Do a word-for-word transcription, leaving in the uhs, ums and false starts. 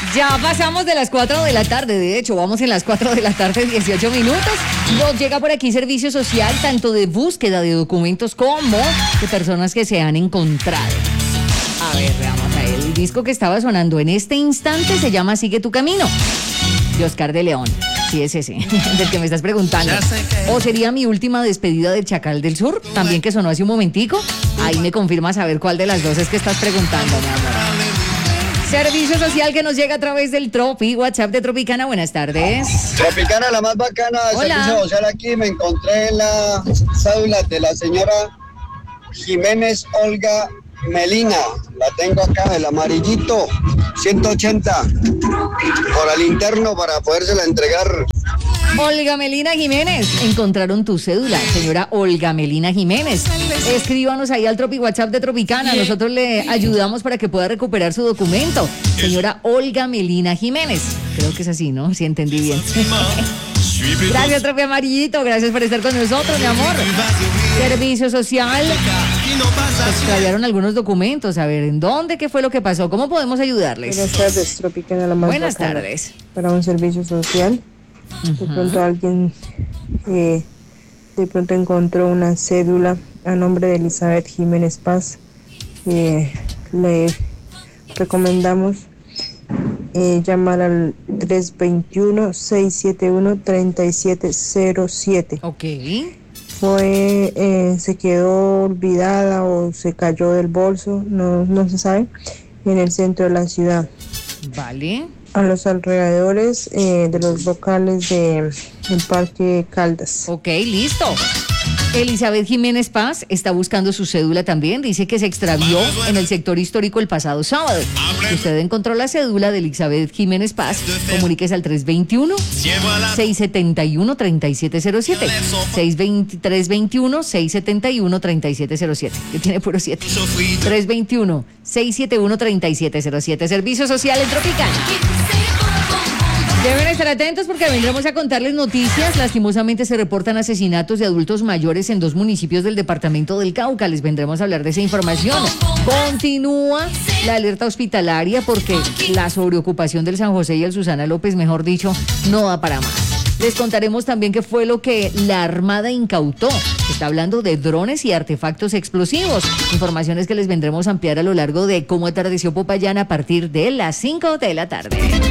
Ya pasamos de las cuatro de la tarde, de hecho, vamos en las cuatro de la tarde, dieciocho minutos. Nos llega por aquí servicio social, tanto de búsqueda de documentos como de personas que se han encontrado. A ver, veamos a él. El disco que estaba sonando en este instante se llama Sigue tu camino, de Oscar de León. Sí, es ese, del que me estás preguntando. ¿O sería Mi última despedida del Chacal del Sur? También que sonó hace un momentico. Ahí me confirmas a ver cuál de las dos es que estás preguntando, mi amor. Servicio social que nos llega a través del Tropi, WhatsApp de Tropicana. Buenas tardes. Tropicana, la más bacana de Hola. servicio social aquí. Me encontré en la cédula de la señora Jiménez Olga Melina. La tengo acá, el amarillito, ciento ochenta. Por al interno para podérsela entregar. Olga Melina Jiménez, encontraron tu cédula, señora Olga Melina Jiménez. Escríbanos ahí al Tropi WhatsApp de Tropicana, nosotros le ayudamos para que pueda recuperar su documento. Señora Olga Melina Jiménez, creo que es así, ¿no? Si entendí bien. Gracias, Tropi Amarillito, gracias por estar con nosotros, mi amor. Servicio social. Extraviaron algunos documentos, a ver, ¿en dónde? ¿Qué fue lo que pasó? ¿Cómo podemos ayudarles? Buenas tardes, Tropicana, la más Buenas bacana. tardes. Para un servicio social, de pronto alguien eh, de pronto encontró una cédula a nombre de Elizabeth Jiménez Paz. Eh, le recomendamos eh, llamar al tres veintiuno, seiscientos setenta y uno, treinta y siete cero siete. Ok. Fue, eh, se quedó olvidada o se cayó del bolso, no, no se sabe, en el centro de la ciudad. Vale. A los alrededores eh, de los locales de, del Parque Caldas. Ok, listo. Elizabeth Jiménez Paz está buscando su cédula también. Dice que se extravió en el sector histórico el pasado sábado. Si usted encontró la cédula de Elizabeth Jiménez Paz, comuníquese al tres veintiuno, seiscientos setenta y uno, treinta y siete cero siete. tres veintiuno, seiscientos setenta y uno, treinta y siete cero siete. Que tiene puro siete. tres veintiuno, seiscientos setenta y uno, treinta y siete cero siete. Servicio Social en Tropicana. Deben estar atentos porque vendremos a contarles noticias. Lastimosamente se reportan asesinatos de adultos mayores en dos municipios del departamento del Cauca. Les vendremos a hablar de esa información. Continúa la alerta hospitalaria porque la sobreocupación del San José y el Susana López, mejor dicho, no da para más. Les contaremos también qué fue lo que la Armada incautó. Está hablando de drones y artefactos explosivos. Informaciones que les vendremos a ampliar a lo largo de Cómo atardeció Popayán a partir de las cinco de la tarde.